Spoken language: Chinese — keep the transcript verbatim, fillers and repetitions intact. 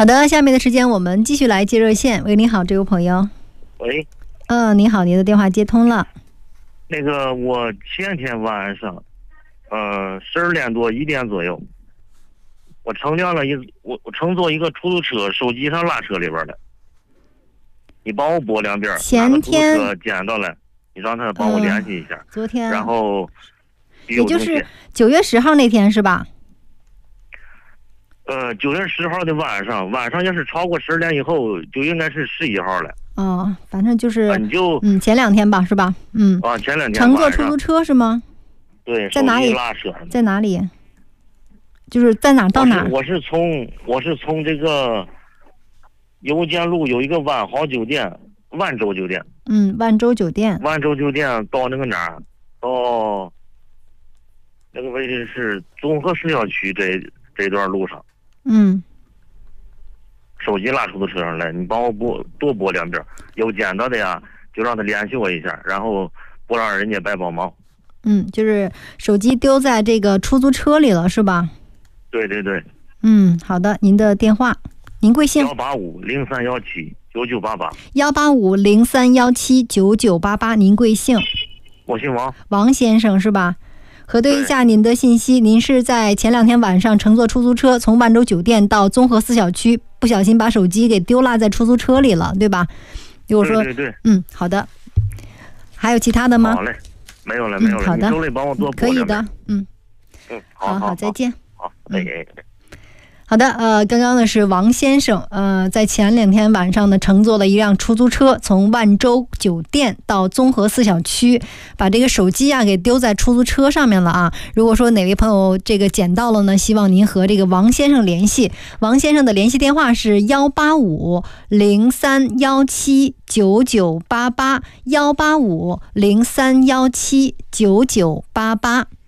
好的，下面的时间我们继续来接热线。喂，你好，这位朋友。 喂。 嗯，你好，您的电话接通了。 那个，我前天晚上，呃，十二点多一点左右，我乘凉了一我我乘坐一个出租车，手机上拉车里边的。你帮我拨两遍， 前天出租车捡到了，你让他帮我联系一下。 呃、昨天。 然后， 也就是九月十号那天是吧？ 呃，九月十号的晚上，晚上要是超过十二点以后，就应该是十一号了。 哦，反正就是， 啊、你就嗯，前两天吧，是吧？嗯。 啊，前两天乘坐出租车是吗？ 对， 在哪里？ 拉车在哪里？就是在哪到哪？ 我是从我是从这个邮建路有一个万豪酒店，万州酒店。 嗯，万州酒店。 万州酒店到那个哪儿？到那个位置是综合市小区这这段路上。 嗯。 手机拉出租车上来，你帮我拨多拨两遍，有捡到的呀，就让他联系我一下，然后不让人家白帮忙。 嗯，就是手机丢在这个出租车里了，是吧？ 对对对。 嗯，好的，您的电话，您贵姓？ 幺八五零三幺七九九八八。 幺八五零三幺七九九八八，您贵姓？ 我姓王。 王先生是吧？核对一下您的信息，您是在前两天晚上乘坐出租车从万州酒店到综合四小区，不小心把手机给丢落在出租车里了，对吧？如果说对对对， 嗯，好的。还有其他的吗？ 好嘞，没有了没有了。 嗯、好的， 你手里帮我多可以的，嗯嗯，好好好，再见。 好，哎哎。 好的，呃，刚刚呢是王先生，呃，在前两天晚上呢乘坐了一辆出租车，从万州酒店到综合四小区，把这个手机啊给丢在出租车上面了啊。如果说哪位朋友这个捡到了呢，希望您和这个王先生联系。王先生的联系电话是幺八五零三幺七九九八八，幺八五零三幺七九九八八。